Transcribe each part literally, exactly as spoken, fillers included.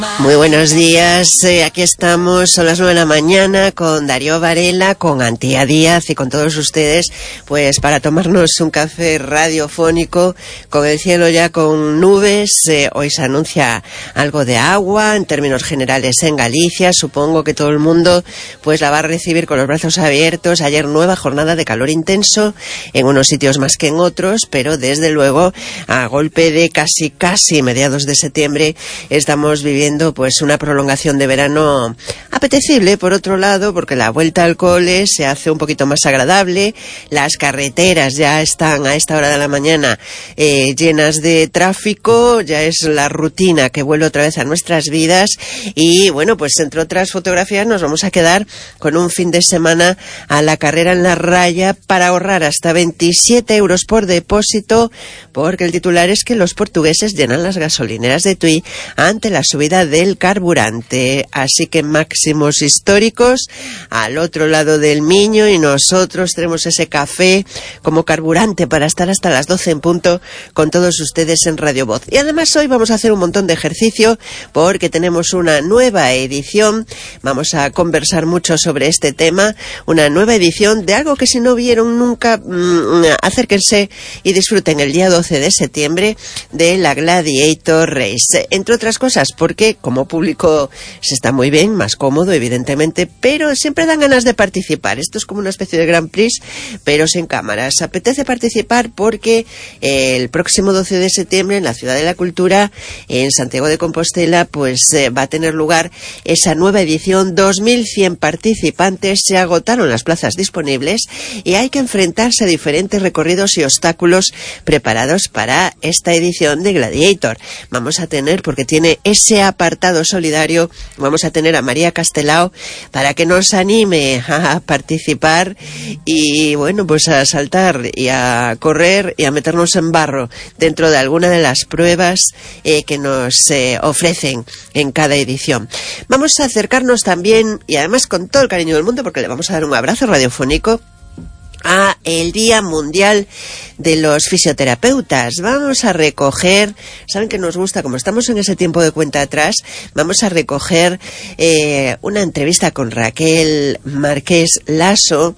Muy buenos días, eh, aquí estamos, son las nueve de la mañana con Darío Varela, con Antía Díaz y con todos ustedes, pues para tomarnos un café radiofónico con el cielo ya con nubes. Eh, hoy se anuncia algo de agua en términos generales en Galicia, supongo que todo el mundo pues la va a recibir con los brazos abiertos. Ayer nueva jornada de calor intenso en unos sitios más que en otros, pero desde luego a golpe de casi casi mediados de septiembre estamos viviendo pues una prolongación de verano apetecible, por otro lado, porque la vuelta al cole se hace un poquito más agradable. Las carreteras ya están a esta hora de la mañana eh, llenas de tráfico, ya es la rutina que vuelve otra vez a nuestras vidas y bueno, pues entre otras fotografías nos vamos a quedar con un fin de semana a la carrera en la raya para ahorrar hasta veintisiete euros por depósito, porque el titular es que los portugueses llenan las gasolineras de Tui ante la subida del carburante, así que máximos históricos al otro lado del Miño y nosotros tenemos ese café como carburante para estar hasta las doce en punto con todos ustedes en Radio Voz. Y además hoy vamos a hacer un montón de ejercicio porque tenemos una nueva edición, vamos a conversar mucho sobre este tema, una nueva edición de algo que si no vieron nunca, mmm, acérquense y disfruten el día doce de septiembre de la Gladiator Race, entre otras cosas porque como público se está muy bien, más cómodo evidentemente, pero siempre dan ganas de participar. Esto es como una especie de Grand Prix, pero sin cámaras. Apetece participar porque eh, el próximo doce de septiembre en la Ciudad de la Cultura, en Santiago de Compostela, pues eh, va a tener lugar esa nueva edición. Dos mil cien participantes, se agotaron las plazas disponibles y hay que enfrentarse a diferentes recorridos y obstáculos preparados para esta edición de Gladiator. Vamos a tener, porque tiene ese apartado solidario, vamos a tener a María Castelao para que nos anime a participar y bueno, pues a saltar y a correr y a meternos en barro dentro de alguna de las pruebas eh, que nos eh, ofrecen en cada edición. Vamos a acercarnos también, y además con todo el cariño del mundo, porque le vamos a dar un abrazo radiofónico a el Día Mundial de los Fisioterapeutas. Vamos a recoger, saben que nos gusta, como estamos en ese tiempo de cuenta atrás, vamos a recoger eh, una entrevista con Raquel Márquez Lasso.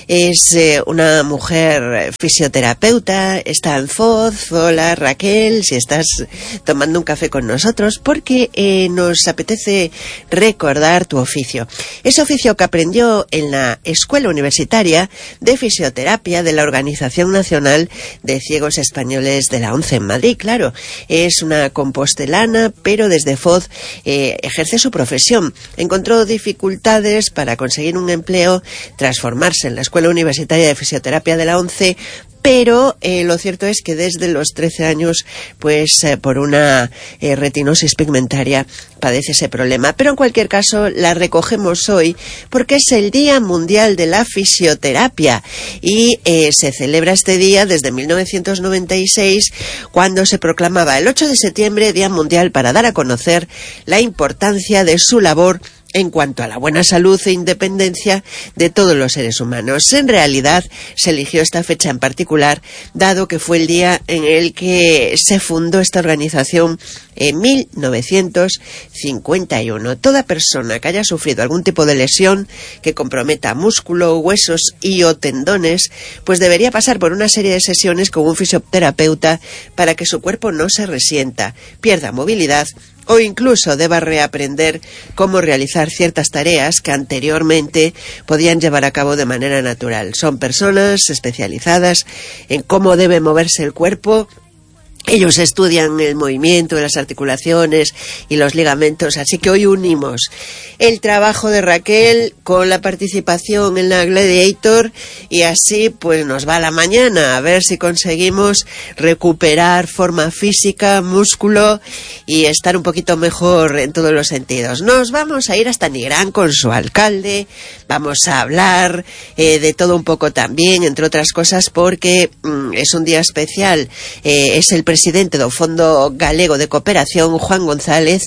Es eh, una mujer fisioterapeuta, está en Foz. Hola Raquel, si estás tomando un café con nosotros, porque eh, nos apetece recordar tu oficio. Ese oficio que aprendió en la Escuela Universitaria de Fisioterapia de la Organización Nacional de Ciegos Españoles de la ONCE en Madrid. Claro, es una compostelana, pero desde Foz eh, ejerce su profesión. Encontró dificultades para conseguir un empleo tras formarse en la Escuela Universitaria de Fisioterapia de la ONCE, pero eh, lo cierto es que desde los trece años, pues eh, por una eh, retinosis pigmentaria padece ese problema. Pero en cualquier caso la recogemos hoy porque es el Día Mundial de la Fisioterapia y eh, se celebra este día desde mil novecientos noventa y seis, cuando se proclamaba el ocho de septiembre Día Mundial para dar a conocer la importancia de su labor en cuanto a la buena salud e independencia de todos los seres humanos. En realidad se eligió esta fecha en particular dado que fue el día en el que se fundó esta organización en mil novecientos cincuenta y uno. Toda persona que haya sufrido algún tipo de lesión que comprometa músculo, huesos y o tendones, pues debería pasar por una serie de sesiones con un fisioterapeuta para que su cuerpo no se resienta, pierda movilidad o incluso deba reaprender cómo realizar ciertas tareas que anteriormente podían llevar a cabo de manera natural. Son personas especializadas en cómo debe moverse el cuerpo. Ellos estudian el movimiento de las articulaciones y los ligamentos, así que hoy unimos el trabajo de Raquel con la participación en la Gladiator y así pues nos va la mañana a ver si conseguimos recuperar forma física, músculo y estar un poquito mejor en todos los sentidos. Nos vamos a ir hasta Nigrán con su alcalde, vamos a hablar eh, de todo un poco también, entre otras cosas porque mm, es un día especial, eh, es el presidente presidente do Fondo Galego de Cooperación, Juan González,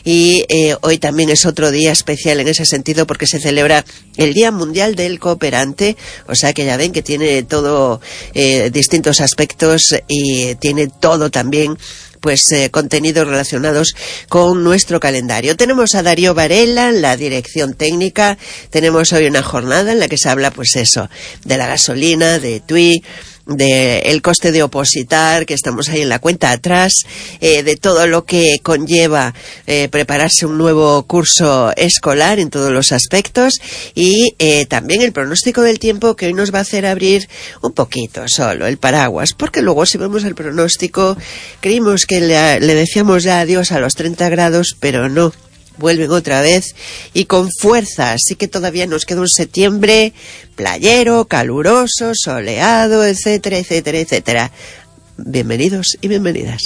y eh, hoy también es otro día especial en ese sentido porque se celebra el Día Mundial del Cooperante, o sea que ya ven que tiene todo eh, distintos aspectos y tiene todo también pues eh, contenidos relacionados con nuestro calendario. Tenemos a Darío Varela en la dirección técnica. Tenemos hoy una jornada en la que se habla, pues eso, de la gasolina, de TUI, de el coste de opositar, que estamos ahí en la cuenta atrás, eh, de todo lo que conlleva eh, prepararse un nuevo curso escolar en todos los aspectos, y eh, también el pronóstico del tiempo, que hoy nos va a hacer abrir un poquito solo el paraguas, porque luego si vemos el pronóstico creímos que le, le decíamos ya adiós a los treinta grados, pero no, vuelven otra vez y con fuerza, así que todavía nos queda un septiembre playero, caluroso, soleado, etcétera, etcétera, etcétera. Bienvenidos y bienvenidas.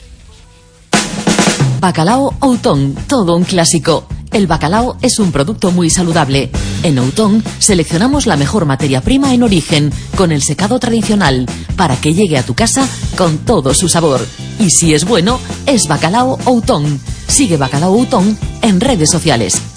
Bacalao Outón, todo un clásico. El bacalao es un producto muy saludable. En Outón seleccionamos la mejor materia prima en origen, con el secado tradicional, para que llegue a tu casa con todo su sabor. Y si es bueno, es Bacalao Outón. Sigue Bacalao Outón en redes sociales.